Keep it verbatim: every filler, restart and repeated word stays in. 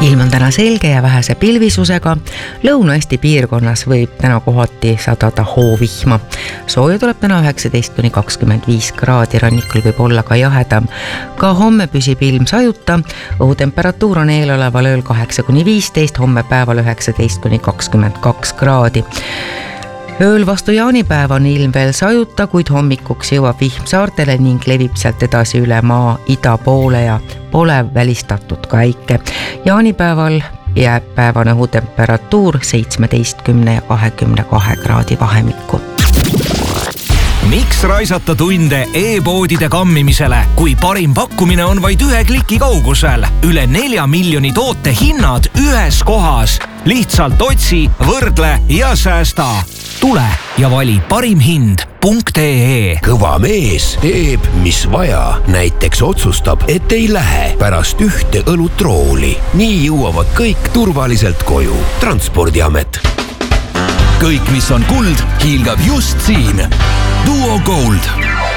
Ilm on täna selge ja vähese pilvisusega. Lõuna-Eesti piirkonnas võib täna kohati sadada hoovihma. Sooja tuleb täna üheksateist kuni kakskümmend viis kraadi, rannikul võib olla ka jahedam. Ka homme püsib ilm sajuta. Õhutemperatuur on eeloleval ööl kaheksa kuni viisteist, homme päeval üheksateist kuni kakskümmend kaks kraadi. Ööl vastu jaanipäev on ilm veel sajuta, kuid hommikuks jõuab vihm saartele ning levib sealt edasi üle maa ida poole ja pole välistatud ka äike. Jaanipäeval jääb päevane õhutemperatuur seitsmeteistkümne ja kahekümne kahe kraadi vahemikku. Miks raisata tunde e-poodide kammimisele, kui parim pakkumine on vaid ühe kliki kaugusel? Üle nelja miljoni toote hinnad ühes kohas. Lihtsalt otsi, võrdle ja säästa. Tule ja vali parim hind punkt ee. Kõva mees teeb, mis vaja. Näiteks otsustab, et ei lähe pärast ühte õlutrooli. Nii jõuavad kõik turvaliselt koju. Transpordiamet. Kõik, mis on kuld, hiilgab just siin. Duo Gold.